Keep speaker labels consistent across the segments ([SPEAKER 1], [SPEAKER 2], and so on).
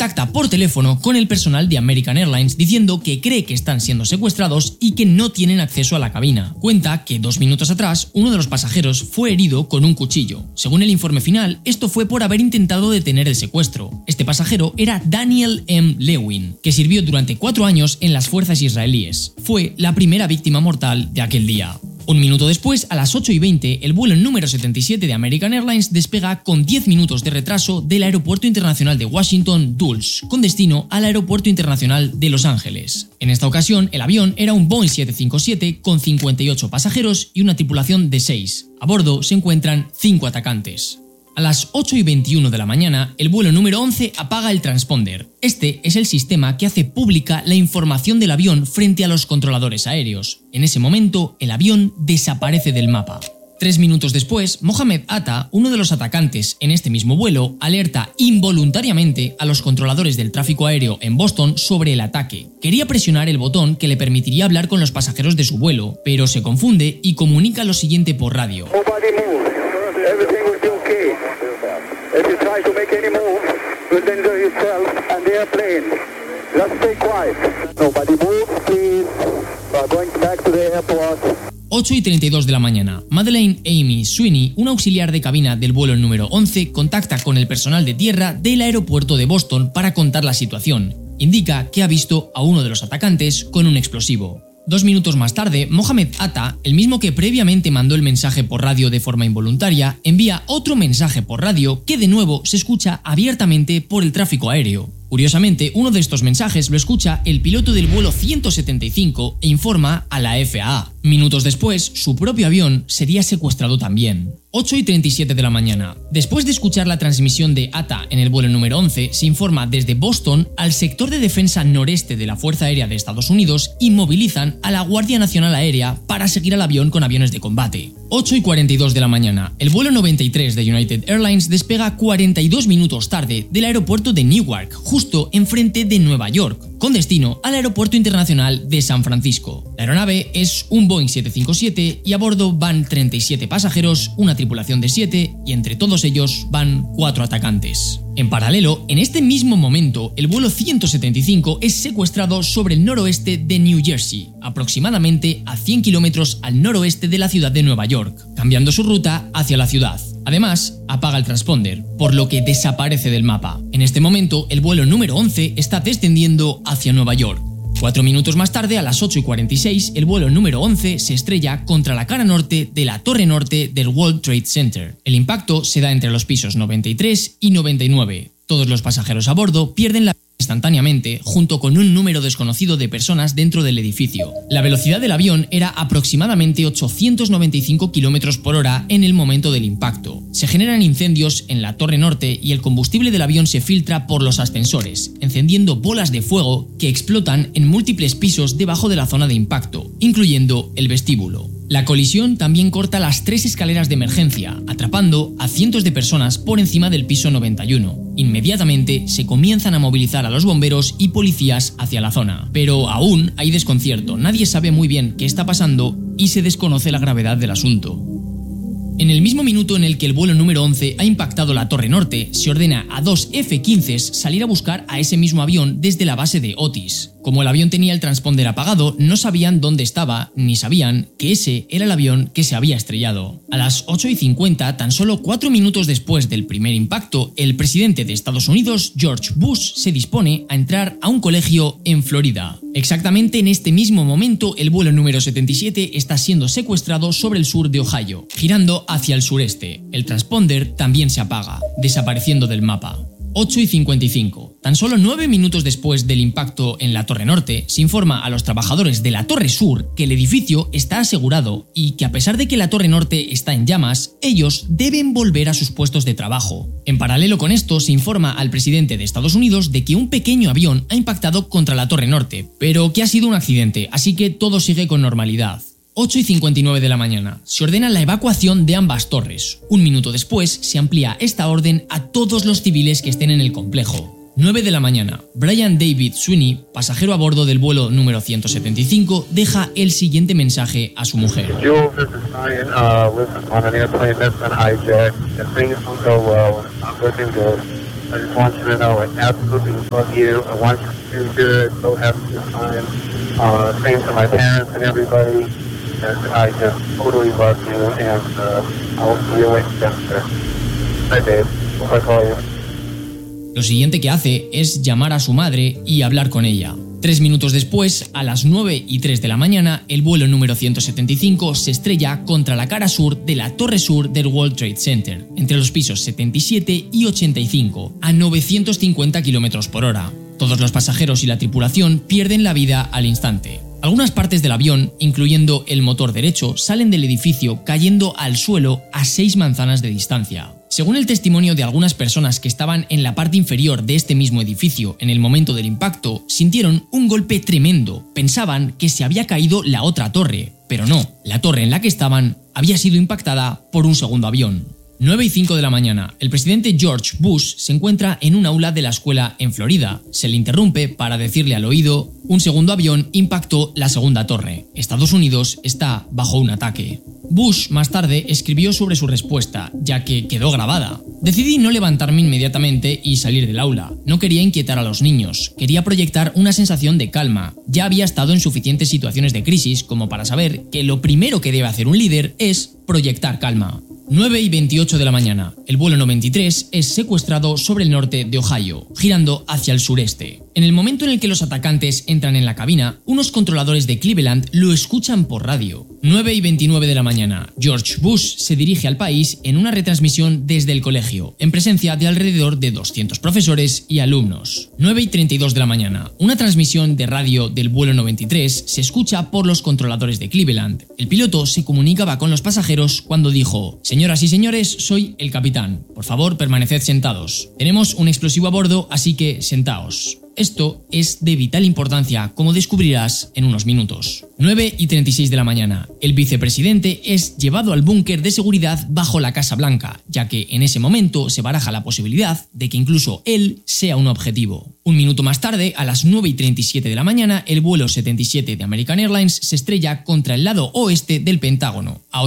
[SPEAKER 1] contacta por teléfono con el personal de American Airlines diciendo que cree que están siendo secuestrados y que no tienen acceso a la cabina. Cuenta que 2 minutos atrás uno de los pasajeros fue herido con un cuchillo. Según el informe final, esto fue por haber intentado detener el secuestro. Este pasajero era Daniel M. Lewin, que sirvió durante 4 años en las fuerzas israelíes. Fue la primera víctima mortal de aquel día. Un minuto después, a las 8:20, el vuelo número 77 de American Airlines despega con 10 minutos de retraso del Aeropuerto Internacional de Washington Dulles, con destino al Aeropuerto Internacional de Los Ángeles. En esta ocasión, el avión era un Boeing 757 con 58 pasajeros y una tripulación de 6. A bordo se encuentran 5 atacantes. A las 8:21 de la mañana, el vuelo número 11 apaga el transponder. Este es el sistema que hace pública la información del avión frente a los controladores aéreos. En ese momento, el avión desaparece del mapa. 3 minutos después, Mohamed Atta, uno de los atacantes en este mismo vuelo, alerta involuntariamente a los controladores del tráfico aéreo en Boston sobre el ataque. Quería presionar el botón que le permitiría hablar con los pasajeros de su vuelo, pero se confunde y comunica lo siguiente por radio.
[SPEAKER 2] If you try to make any move, you'll endanger yourself and the airplane. Just stay quiet. Nobody move, please. We are going back to the airport.
[SPEAKER 1] 8:32 de la mañana. Madeleine Amy Sweeney, una auxiliar de cabina del vuelo número 11, contacta con el personal de tierra del aeropuerto de Boston para contar la situación. Indica que ha visto a uno de los atacantes con un explosivo. 2 minutos más tarde, Mohamed Atta, el mismo que previamente mandó el mensaje por radio de forma involuntaria, envía otro mensaje por radio que de nuevo se escucha abiertamente por el tráfico aéreo. Curiosamente, uno de estos mensajes lo escucha el piloto del vuelo 175 e informa a la FAA. Minutos después, su propio avión sería secuestrado también. 8:37 de la mañana. Después de escuchar la transmisión de Atta en el vuelo número 11, se informa desde Boston al sector de defensa noreste de la Fuerza Aérea de Estados Unidos y movilizan a la Guardia Nacional Aérea para seguir al avión con aviones de combate. 8:42 de la mañana. El vuelo 93 de United Airlines despega 42 minutos tarde del aeropuerto de Newark, justo enfrente de Nueva York, con destino al Aeropuerto Internacional de San Francisco. La aeronave es un Boeing 757 y a bordo van 37 pasajeros, una tripulación de 7 y entre todos ellos van 4 atacantes. En paralelo, en este mismo momento, el vuelo 175 es secuestrado sobre el noroeste de New Jersey, aproximadamente a 100 kilómetros al noroeste de la ciudad de Nueva York, cambiando su ruta hacia la ciudad. Además, apaga el transponder, por lo que desaparece del mapa. En este momento, el vuelo número 11 está descendiendo hacia Nueva York. 4 minutos más tarde, a las 8:46, el vuelo número 11 se estrella contra la cara norte de la torre norte del World Trade Center. El impacto se da entre los pisos 93 y 99. Todos los pasajeros a bordo pierden la vida instantáneamente, junto con un número desconocido de personas dentro del edificio. La velocidad del avión era aproximadamente 895 km por hora en el momento del impacto. Se generan incendios en la torre norte y el combustible del avión se filtra por los ascensores, encendiendo bolas de fuego que explotan en múltiples pisos debajo de la zona de impacto, incluyendo el vestíbulo. La colisión también corta las 3 escaleras de emergencia, atrapando a cientos de personas por encima del piso 91. Inmediatamente se comienzan a movilizar a los bomberos y policías hacia la zona. Pero aún hay desconcierto, nadie sabe muy bien qué está pasando y se desconoce la gravedad del asunto. En el mismo minuto en el que el vuelo número 11 ha impactado la torre norte, se ordena a 2 F-15s salir a buscar a ese mismo avión desde la base de Otis. Como el avión tenía el transponder apagado, no sabían dónde estaba, ni sabían que ese era el avión que se había estrellado. A las 8:50, tan solo 4 minutos después del primer impacto, el presidente de Estados Unidos, George Bush, se dispone a entrar a un colegio en Florida. Exactamente en este mismo momento, el vuelo número 77 está siendo secuestrado sobre el sur de Ohio, girando hacia el sureste. El transponder también se apaga, desapareciendo del mapa. 8:55. Tan solo 9 minutos después del impacto en la Torre Norte, se informa a los trabajadores de la Torre Sur que el edificio está asegurado y que a pesar de que la Torre Norte está en llamas, ellos deben volver a sus puestos de trabajo. En paralelo con esto, se informa al presidente de Estados Unidos de que un pequeño avión ha impactado contra la Torre Norte, pero que ha sido un accidente, así que todo sigue con normalidad. 8:59 de la mañana. Se ordena la evacuación de ambas torres. Un minuto después, se amplía esta orden a todos los civiles que estén en el complejo. 9 de la mañana. Brian David Sweeney, pasajero a bordo del vuelo número 175, deja el siguiente mensaje a su mujer.
[SPEAKER 2] Jules, this is Ryan. Listen, on an airplane that's been hijacked. If things don't go well, it's not looking good.
[SPEAKER 3] I just want you to know I absolutely love you. I want you to do good. So happy to time. Same to my parents and everybody. And I just totally love you. And I'll see you later. Bye, Dave. Hope I call you.
[SPEAKER 1] Lo siguiente que hace es llamar a su madre y hablar con ella. 3 minutos después, a las 9:03 de la mañana, el vuelo número 175 se estrella contra la cara sur de la torre sur del World Trade Center, entre los pisos 77 y 85, a 950 km por hora. Todos los pasajeros y la tripulación pierden la vida al instante. Algunas partes del avión, incluyendo el motor derecho, salen del edificio cayendo al suelo a 6 manzanas de distancia. Según el testimonio de algunas personas que estaban en la parte inferior de este mismo edificio en el momento del impacto, sintieron un golpe tremendo. Pensaban que se había caído la otra torre, pero no, la torre en la que estaban había sido impactada por un segundo avión. 9:05 de la mañana, el presidente George Bush se encuentra en un aula de la escuela en Florida. Se le interrumpe para decirle al oído: un segundo avión impactó la segunda torre. Estados Unidos está bajo un ataque. Bush más tarde escribió sobre su respuesta, ya que quedó grabada. Decidí no levantarme inmediatamente y salir del aula. No quería inquietar a los niños, quería proyectar una sensación de calma. Ya había estado en suficientes situaciones de crisis como para saber que lo primero que debe hacer un líder es proyectar calma. 9:28 de la mañana, el vuelo 93 es secuestrado sobre el norte de Ohio, girando hacia el sureste. En el momento en el que los atacantes entran en la cabina, unos controladores de Cleveland lo escuchan por radio. 9:29 de la mañana, George Bush se dirige al país en una retransmisión desde el colegio, en presencia de alrededor de 200 profesores y alumnos. 9:32 de la mañana, una transmisión de radio del vuelo 93 se escucha por los controladores de Cleveland. El piloto se comunicaba con los pasajeros cuando dijo: «Señoras y señores, soy el capitán. Por favor, permaneced sentados. Tenemos un explosivo a bordo, así que sentaos». Esto es de vital importancia, como descubrirás en unos minutos. 9:36 de la mañana. El vicepresidente es llevado al búnker de seguridad bajo la Casa Blanca, ya que en ese momento se baraja la posibilidad de que incluso él sea un objetivo. Un minuto más tarde, a las 9:37 de la mañana, el vuelo 77 de American Airlines se estrella contra el lado oeste del Pentágono, a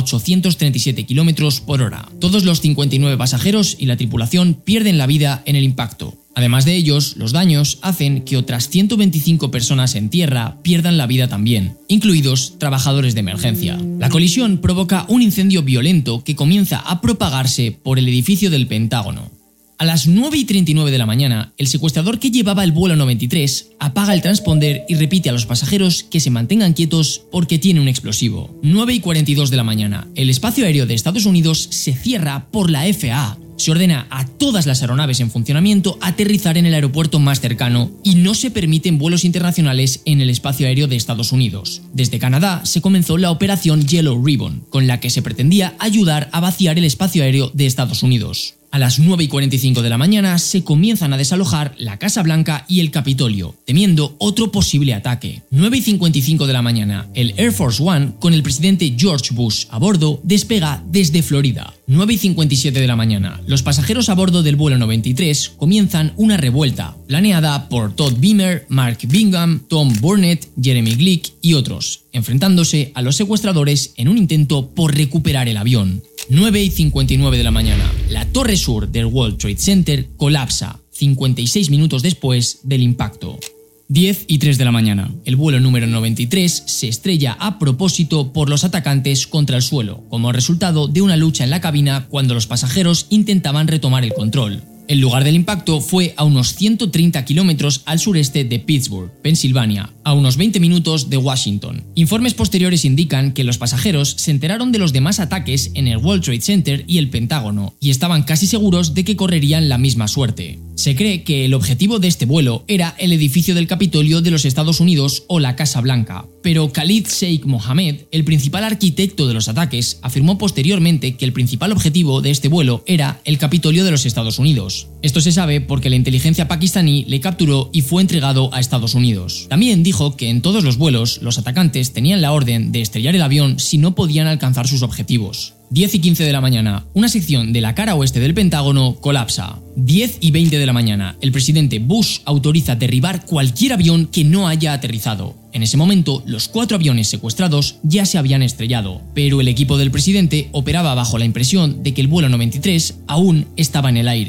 [SPEAKER 1] 837 km por hora. Todos los 59 pasajeros y la tripulación pierden la vida en el impacto. Además de ellos, los daños hacen que otras 125 personas en tierra pierdan la vida también, incluidos trabajadores de emergencia. La colisión provoca un incendio violento que comienza a propagarse por el edificio del Pentágono. A las 9:39 de la mañana, el secuestrador que llevaba el vuelo 93 apaga el transponder y repite a los pasajeros que se mantengan quietos porque tiene un explosivo. 9:42 de la mañana, el espacio aéreo de Estados Unidos se cierra por la FAA. Se ordena a todas las aeronaves en funcionamiento aterrizar en el aeropuerto más cercano y no se permiten vuelos internacionales en el espacio aéreo de Estados Unidos. Desde Canadá se comenzó la operación Yellow Ribbon, con la que se pretendía ayudar a vaciar el espacio aéreo de Estados Unidos. A las 9:45 de la mañana se comienzan a desalojar la Casa Blanca y el Capitolio, temiendo otro posible ataque. 9:55 de la mañana, el Air Force One, con el presidente George Bush a bordo, despega desde Florida. 9:57 de la mañana, los pasajeros a bordo del vuelo 93 comienzan una revuelta, planeada por Todd Beamer, Mark Bingham, Tom Burnett, Jeremy Glick y otros, enfrentándose a los secuestradores en un intento por recuperar el avión. 9:59 de la mañana, la torre sur del World Trade Center colapsa, 56 minutos después del impacto. 10:03 de la mañana, el vuelo número 93 se estrella a propósito por los atacantes contra el suelo, como resultado de una lucha en la cabina cuando los pasajeros intentaban retomar el control. El lugar del impacto fue a unos 130 kilómetros al sureste de Pittsburgh, Pensilvania, a unos 20 minutos de Washington. Informes posteriores indican que los pasajeros se enteraron de los demás ataques en el World Trade Center y el Pentágono, y estaban casi seguros de que correrían la misma suerte. Se cree que el objetivo de este vuelo era el edificio del Capitolio de los Estados Unidos o la Casa Blanca, pero Khalid Sheikh Mohammed, el principal arquitecto de los ataques, afirmó posteriormente que el principal objetivo de este vuelo era el Capitolio de los Estados Unidos. Esto se sabe porque la inteligencia pakistaní le capturó y fue entregado a Estados Unidos. También dijo que en todos los vuelos los atacantes tenían la orden de estrellar el avión si no podían alcanzar sus objetivos. 10:15 de la mañana, una sección de la cara oeste del Pentágono colapsa. 10:20 de la mañana, el presidente Bush autoriza derribar cualquier avión que no haya aterrizado. En ese momento, los 4 aviones secuestrados ya se habían estrellado, pero el equipo del presidente operaba bajo la impresión de que el vuelo 93 aún estaba en el aire.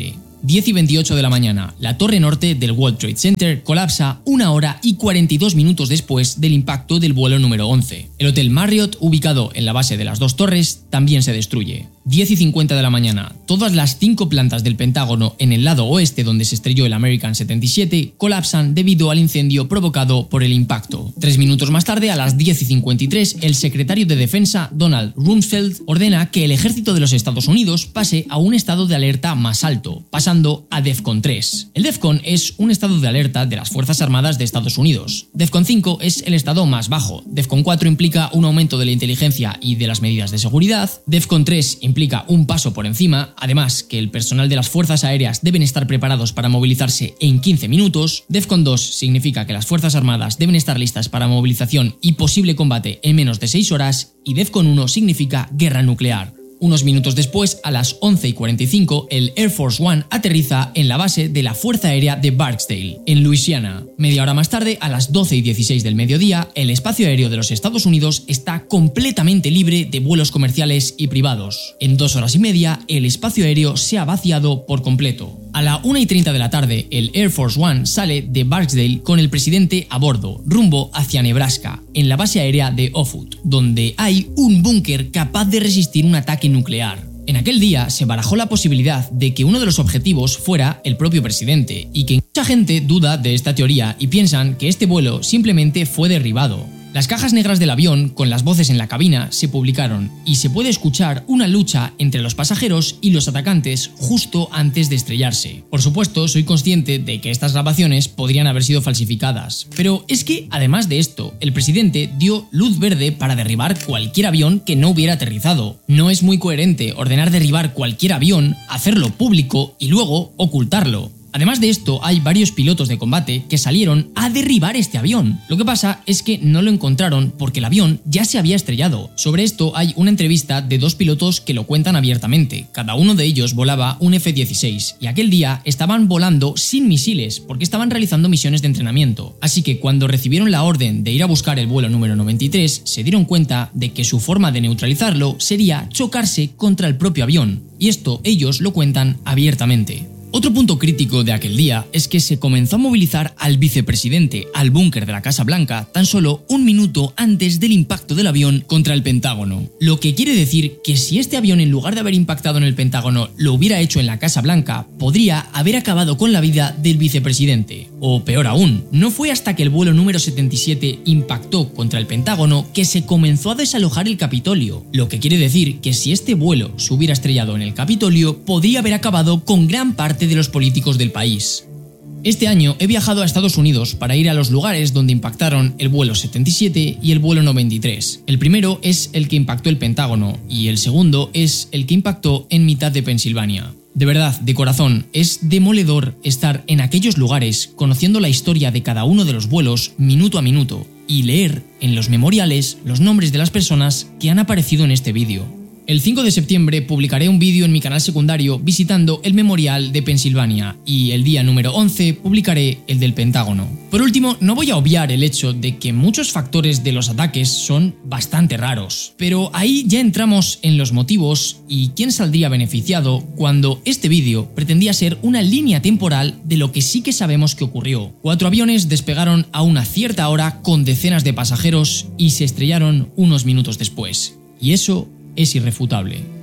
[SPEAKER 1] 10:28 de la mañana, la torre norte del World Trade Center colapsa 1 hora y 42 minutos después del impacto del vuelo número 11. El Hotel Marriott, ubicado en la base de las dos torres, también se destruye. 10:50 de la mañana, todas las 5 plantas del Pentágono en el lado oeste donde se estrelló el American 77 colapsan debido al incendio provocado por el impacto. 3 minutos más tarde, a las 10:53, el secretario de Defensa, Donald Rumsfeld, ordena que el ejército de los Estados Unidos pase a un estado de alerta más alto, pasando a DEFCON 3. El DEFCON es un estado de alerta de las Fuerzas Armadas de Estados Unidos. DEFCON 5 es el estado más bajo. DEFCON 4 implica un aumento de la inteligencia y de las medidas de seguridad. DEFCON 3 implica un paso por encima, además que el personal de las fuerzas aéreas deben estar preparados para movilizarse en 15 minutos. DEFCON 2 significa que las fuerzas armadas deben estar listas para movilización y posible combate en menos de 6 horas, y DEFCON 1 significa guerra nuclear. Unos minutos después, a las 11:45, el Air Force One aterriza en la base de la Fuerza Aérea de Barksdale, en Luisiana. Media hora más tarde, a las 12:16 del mediodía, el espacio aéreo de los Estados Unidos está completamente libre de vuelos comerciales y privados. En 2 horas y media, el espacio aéreo se ha vaciado por completo. A la 1:30 de la tarde, el Air Force One sale de Barksdale con el presidente a bordo, rumbo hacia Nebraska, en la base aérea de Offutt, donde hay un búnker capaz de resistir un ataque nuclear. En aquel día se barajó la posibilidad de que uno de los objetivos fuera el propio presidente, y que mucha gente duda de esta teoría y piensan que este vuelo simplemente fue derribado. Las cajas negras del avión, con las voces en la cabina, se publicaron y se puede escuchar una lucha entre los pasajeros y los atacantes justo antes de estrellarse. Por supuesto, soy consciente de que estas grabaciones podrían haber sido falsificadas, pero es que, además de esto, el presidente dio luz verde para derribar cualquier avión que no hubiera aterrizado. No es muy coherente ordenar derribar cualquier avión, hacerlo público y luego ocultarlo. Además de esto, hay varios pilotos de combate que salieron a derribar este avión. Lo que pasa es que no lo encontraron porque el avión ya se había estrellado. Sobre esto hay una entrevista de 2 pilotos que lo cuentan abiertamente. Cada uno de ellos volaba un F-16 y aquel día estaban volando sin misiles porque estaban realizando misiones de entrenamiento. Así que cuando recibieron la orden de ir a buscar el vuelo número 93, se dieron cuenta de que su forma de neutralizarlo sería chocarse contra el propio avión. Y esto ellos lo cuentan abiertamente. Otro punto crítico de aquel día es que se comenzó a movilizar al vicepresidente al búnker de la Casa Blanca tan solo 1 minuto antes del impacto del avión contra el Pentágono. Lo que quiere decir que si este avión, en lugar de haber impactado en el Pentágono, lo hubiera hecho en la Casa Blanca, podría haber acabado con la vida del vicepresidente. O peor aún, no fue hasta que el vuelo número 77 impactó contra el Pentágono que se comenzó a desalojar el Capitolio. Lo que quiere decir que si este vuelo se hubiera estrellado en el Capitolio, podría haber acabado con gran parte de los políticos del país. Este año he viajado a Estados Unidos para ir a los lugares donde impactaron el vuelo 77 y el vuelo 93. El primero es el que impactó el Pentágono y el segundo es el que impactó en mitad de Pensilvania. De verdad, de corazón, es demoledor estar en aquellos lugares conociendo la historia de cada uno de los vuelos minuto a minuto y leer en los memoriales los nombres de las personas que han aparecido en este vídeo. El 5 de septiembre publicaré un vídeo en mi canal secundario visitando el memorial de Pensilvania y el día número 11 publicaré el del Pentágono. Por último, no voy a obviar el hecho de que muchos factores de los ataques son bastante raros, pero ahí ya entramos en los motivos y quién saldría beneficiado cuando este vídeo pretendía ser una línea temporal de lo que sí que sabemos que ocurrió. 4 aviones despegaron a una cierta hora con decenas de pasajeros y se estrellaron unos minutos después. Y eso es irrefutable.